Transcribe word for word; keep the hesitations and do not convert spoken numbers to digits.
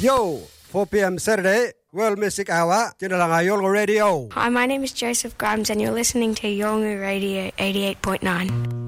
Yo, four p.m. Saturday, World Music Hour, trên đài là Yolngu Radio. Hi, my name is Joseph Grimes and you're listening to Yolngu Radio eighty-eight point nine.